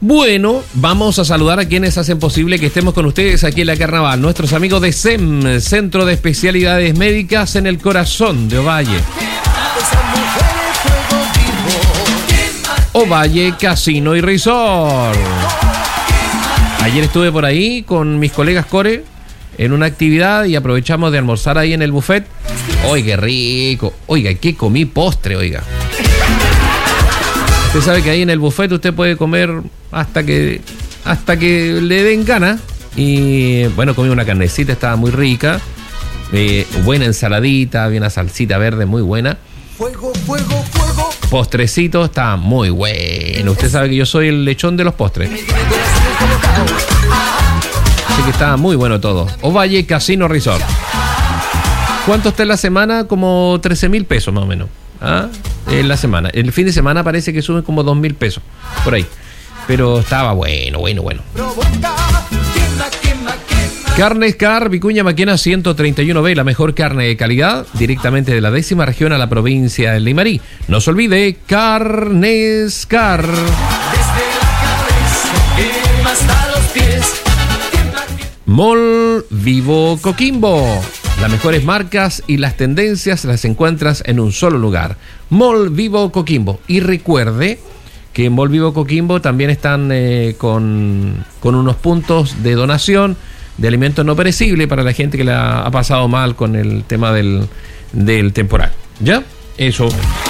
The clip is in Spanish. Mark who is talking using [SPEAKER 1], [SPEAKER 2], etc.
[SPEAKER 1] Bueno, vamos a saludar a quienes hacen posible que estemos con ustedes aquí en la Carnaval. Nuestros amigos de SEM, Centro de Especialidades Médicas en el corazón de Ovalle. Ovalle Casino y Resort. Ayer estuve por ahí con mis colegas Core en una actividad y aprovechamos de almorzar ahí en el buffet. ¡Oiga, qué rico! Oiga, ¿qué comí? Postre, oiga. Usted sabe que ahí en el buffet usted puede comer hasta que le den ganas. Y bueno, comí una carnecita, estaba muy rica. Buena ensaladita, había una salsita verde muy buena.
[SPEAKER 2] Fuego, fuego, fuego.
[SPEAKER 1] Postrecito, estaba muy bueno. Usted sabe que yo soy el lechón de los postres. Así que estaba muy bueno todo. Ovalle Casino Resort. ¿Cuánto está en la semana? Como 13.000 pesos más o menos. En la semana. El fin de semana parece que suben como 2.000 pesos. Por ahí. Pero estaba bueno. Carnes Car, Vicuña Maquena 131B, la mejor carne de calidad, directamente de la 10ª región a la provincia de Limarí. No se olvide, Carnes Car. Mall Vivo Coquimbo. Las mejores marcas y las tendencias las encuentras en un solo lugar. Mall Vivo Coquimbo. Y recuerde que en Mall Vivo Coquimbo también están con unos puntos de donación de alimentos no perecibles para la gente que la ha pasado mal con el tema del temporal. ¿Ya? Eso.